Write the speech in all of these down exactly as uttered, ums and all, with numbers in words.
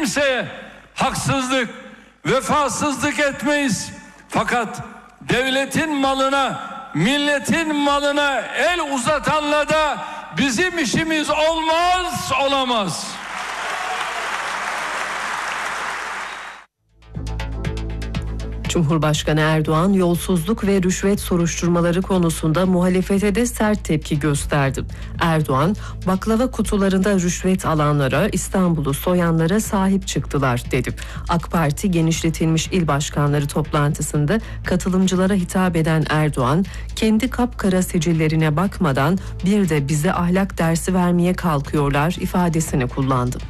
kimseye haksızlık, vefasızlık etmeyiz. Fakat devletin malına, milletin malına el uzatanla da bizim işimiz olmaz, olamaz. Cumhurbaşkanı Erdoğan yolsuzluk ve rüşvet soruşturmaları konusunda muhalefete de sert tepki gösterdi. Erdoğan, baklava kutularında rüşvet alanlara, İstanbul'u soyanlara sahip çıktılar dedi. AK Parti genişletilmiş il başkanları toplantısında katılımcılara hitap eden Erdoğan, kendi kapkara sicillerine bakmadan bir de bize ahlak dersi vermeye kalkıyorlar ifadesini kullandı.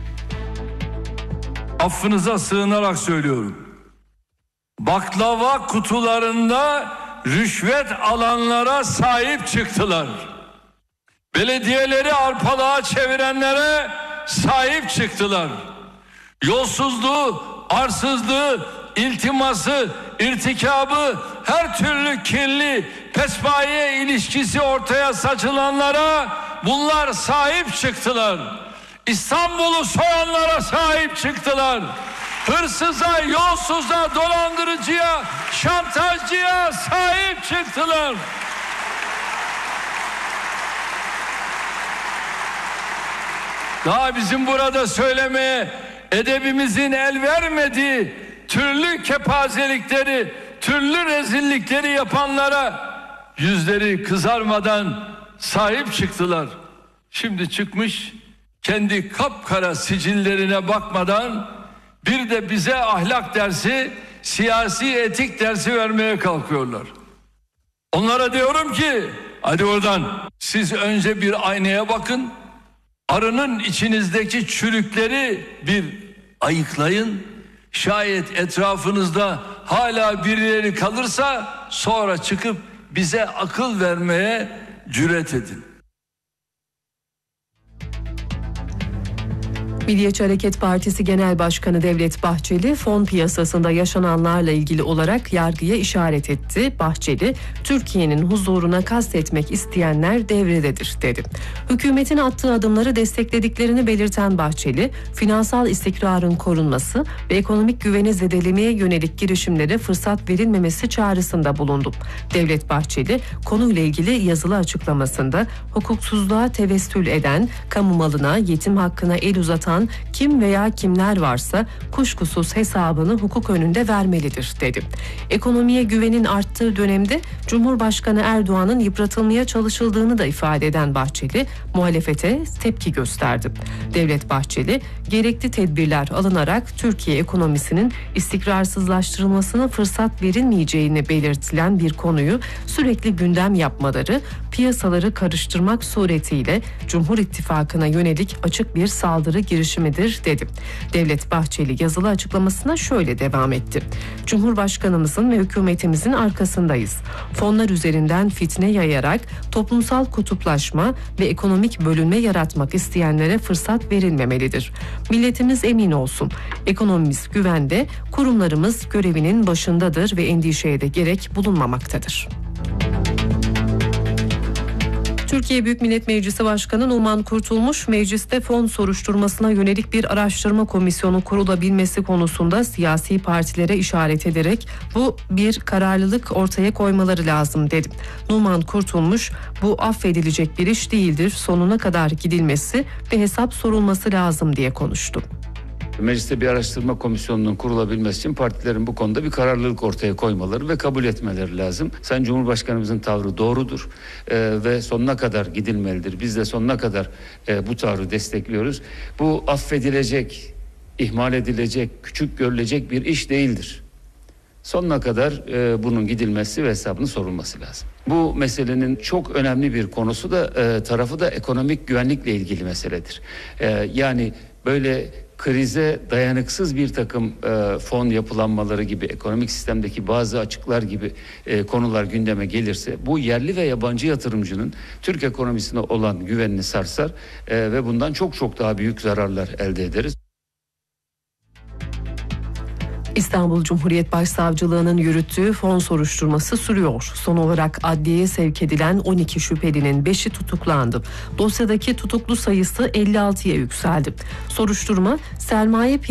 Affınıza sığınarak söylüyorum. Baklava kutularında rüşvet alanlara sahip çıktılar. Belediyeleri arpalığa çevirenlere sahip çıktılar. Yolsuzluğu, arsızlığı, iltiması, irtikabı, her türlü kirli pespaye ilişkisi ortaya saçılanlara bunlar sahip çıktılar. İstanbul'u soyanlara sahip çıktılar. Hırsıza, yolsuza, dolandırıcıya, şantajcıya sahip çıktılar. Daha bizim burada söylemeye edebimizin el vermediği türlü kepazelikleri, türlü rezillikleri yapanlara yüzleri kızarmadan sahip çıktılar. Şimdi çıkmış kendi kapkara sicillerine bakmadan bir de bize ahlak dersi, siyasi etik dersi vermeye kalkıyorlar. Onlara diyorum ki, hadi oradan siz önce bir aynaya bakın, arının içinizdeki çürükleri bir ayıklayın. Şayet etrafınızda hala birileri kalırsa sonra çıkıp bize akıl vermeye cüret edin. Milliyetçi Hareket Partisi Genel Başkanı Devlet Bahçeli, fon piyasasında yaşananlarla ilgili olarak yargıya işaret etti. Bahçeli, Türkiye'nin huzuruna kastetmek isteyenler devrededir dedi. Hükümetin attığı adımları desteklediklerini belirten Bahçeli, finansal istikrarın korunması ve ekonomik güveni zedelemeye yönelik girişimlere fırsat verilmemesi çağrısında bulundu. Devlet Bahçeli, konuyla ilgili yazılı açıklamasında hukuksuzluğa tevessül eden, kamu malına, yetim hakkına el uzatan kim veya kimler varsa kuşkusuz hesabını hukuk önünde vermelidir dedi. Ekonomiye güvenin arttığı dönemde Cumhurbaşkanı Erdoğan'ın yıpratılmaya çalışıldığını da ifade eden Bahçeli, muhalefete tepki gösterdi. Devlet Bahçeli, gerekli tedbirler alınarak Türkiye ekonomisinin istikrarsızlaştırılmasına fırsat verilmeyeceğini belirtilen bir konuyu sürekli gündem yapmaları, piyasaları karıştırmak suretiyle Cumhur İttifakı'na yönelik açık bir saldırı girişimidir dedi. Devlet Bahçeli yazılı açıklamasına şöyle devam etti. Cumhurbaşkanımızın ve hükümetimizin arkasındayız. Fonlar üzerinden fitne yayarak toplumsal kutuplaşma ve ekonomik bölünme yaratmak isteyenlere fırsat verilmemelidir. Milletimiz emin olsun. Ekonomimiz güvende, kurumlarımız görevinin başındadır ve endişeye de gerek bulunmamaktadır. Türkiye Büyük Millet Meclisi Başkanı Numan Kurtulmuş, mecliste fon soruşturmasına yönelik bir araştırma komisyonu kurulabilmesi konusunda siyasi partilere işaret ederek bu bir kararlılık ortaya koymaları lazım dedi. Numan Kurtulmuş, bu affedilecek bir iş değildir, sonuna kadar gidilmesi ve hesap sorulması lazım diye konuştu. Mecliste bir araştırma komisyonunun kurulabilmesi için partilerin bu konuda bir kararlılık ortaya koymaları ve kabul etmeleri lazım. Sayın Cumhurbaşkanımızın tavrı doğrudur ee, ve sonuna kadar gidilmelidir. Biz de sonuna kadar e, bu tavrı destekliyoruz. Bu affedilecek, ihmal edilecek, küçük görülecek bir iş değildir. Sonuna kadar e, bunun gidilmesi ve hesabının sorulması lazım. Bu meselenin çok önemli bir konusu da e, tarafı da ekonomik güvenlikle ilgili meseledir. E, yani böyle krize dayanıksız bir takım e, fon yapılanmaları gibi, ekonomik sistemdeki bazı açıklar gibi e, konular gündeme gelirse bu yerli ve yabancı yatırımcının Türk ekonomisine olan güvenini sarsar e, ve bundan çok çok daha büyük zararlar elde ederiz. İstanbul Cumhuriyet Başsavcılığı'nın yürüttüğü fon soruşturması sürüyor. Son olarak adliyeye sevk edilen on iki şüphelinin beşi tutuklandı. Dosyadaki tutuklu sayısı elli altıya yükseldi. Soruşturma sermaye